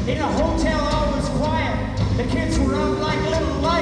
In a hotel, all was quiet. The kids were up like little lions.